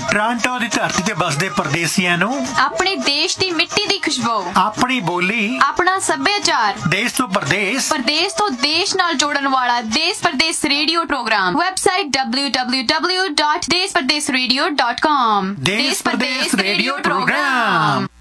Toronto ਦੀ ਧਰਤੀ ਤੇ ਬਸਦੇ ਪਰਦੇਸੀਆਂ ਨੂੰ ਆਪਣੇ ਦੇਸ਼ ਦੀ ਮਿੱਟੀ ਦੀ ਖੁਸ਼ਬੂ, ਆਪਣੀ ਬੋਲੀ, ਆਪਣਾ ਸੱਭਿਆਚਾਰ, ਦੇਸ਼ ਤੋਂ ਪਰਦੇਸ ਤੋਂ ਦੇਸ਼ ਨਾਲ ਜੋੜਨ ਵਾਲਾ ਦੇਸ਼ ਪਰਦੇਸ ਰੇਡੀਓ ਪ੍ਰੋਗਰਾਮ। Website www.deshpardesradio.com। ਦੇਸ਼ ਪਰਦੇਸ ਰੇਡੀਓ ਪ੍ਰੋਗਰਾਮ।